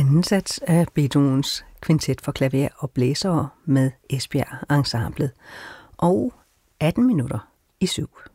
anden sats af Beethovens kvintet for klaver og blæsere med Esbjerg Ensemblet. Og 18 minutter i 7.